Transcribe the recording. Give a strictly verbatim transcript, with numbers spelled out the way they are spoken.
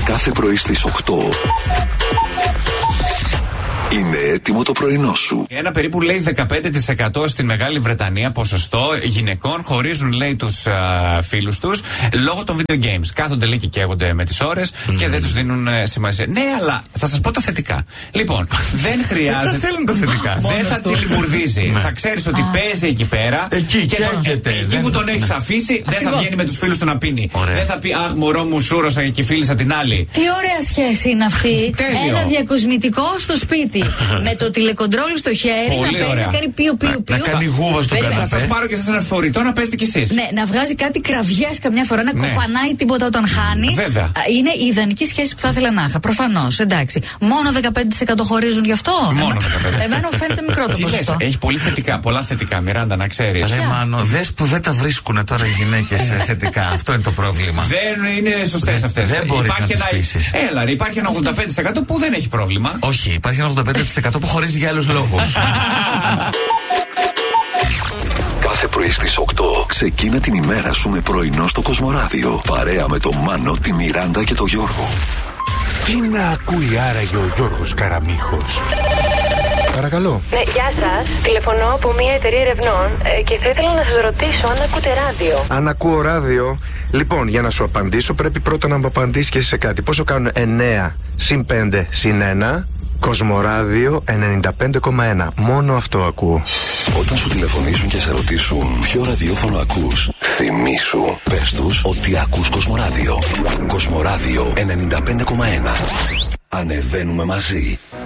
Κάθε πρωί στις οκτώ είναι έτοιμο το πρωινό σου. Ένα περίπου λέει δεκαπέντε τοις εκατό στην Μεγάλη Βρετανία ποσοστό γυναικών χωρίζουν, λέει, τους φίλους τους λόγω των video games. Κάθονται, λέει, και καίγονται με τις ώρες mm. και δεν τους δίνουν uh, σημασία. Ναι, αλλά θα σας πω τα θετικά. Λοιπόν, δεν χρειάζεται. Δεν θέλουν τα θετικά. Δεν θα τσιλιμπουρδίζει. Θα ξέρεις ότι παίζει εκεί πέρα. Εκεί και το, εκεί που τον έχεις αφήσει, δεν θα βγαίνει με τους φίλους του να πίνει. Δεν θα πει, αχ, μωρό μου, σούρωσα και φίλησα την άλλη. Τι ωραία σχέση είναι αυτή. Ένα διακοσμητικό στο σπίτι. Με το τηλεκοντρόλ στο χέρι. Πολύ να παίζει, ωραία. να κάνει πίου πίου πίου. Να κάνει γούβα στον καναπέ. Θα σας πάρω και σας ένα φορητό να παίζετε κι εσείς. Ναι, να βγάζει κάτι κραυγές καμιά φορά, να ναι. κοπανάει τίποτα όταν χάνει. Βέβαια. Είναι η ιδανική σχέση που θα ήθελα να είχα. Προφανώς, εντάξει. Μόνο δεκαπέντε τοις εκατό χωρίζουν γι' αυτό. Μόνο δεκαπέντε. Εμένα φαίνεται μικρό το ποσοστό. Έχει πολύ θετικά, πολλά θετικά, Μιράντα, να ξέρεις. Ρε Μάνο, δες που δεν τα βρίσκουν τώρα οι γυναίκες θετικά. Αυτό είναι το πρόβλημα. Δεν είναι σωστές αυτές. Δεν μπορείς να τις πείσεις. Έλα, υπάρχει ένα ογδόντα πέντε τοις εκατό που δεν έχει πρόβλημα. Όχι, υπάρχει ένα ογδόντα πέντε τοις εκατό που χωρίζει για άλλους λόγους. Κάθε πρωί στις οκτώ ξεκίνα την ημέρα σου με πρωινό στο Κοσμοράδιο. Παρέα με τον Μάνο, τη Μιράντα και τον Γιώργο. Τι να ακούει άραγε ο Γιώργος Καραμίχος? Παρακαλώ. Ναι, γεια σας. Τηλεφωνώ από μια εταιρεία ερευνών ε, και θα ήθελα να σας ρωτήσω αν ακούτε ράδιο. Αν ακούω ράδιο. Λοιπόν, για να σου απαντήσω πρέπει πρώτα να μου απαντήσεις και εσύ σε κάτι. Πόσο κάνουν εννέα συν πέντε συν ένα? Κοσμοράδιο ενενήντα πέντε κόμμα ένα. Μόνο αυτό ακούω. Όταν σου τηλεφωνήσουν και σε ρωτήσουν ποιο ραδιόφωνο ακούς, θυμήσου, πες τους ότι ακούς Κοσμοράδιο. Κοσμοράδιο ενενήντα πέντε κόμμα ένα. Ανεβαίνουμε μαζί.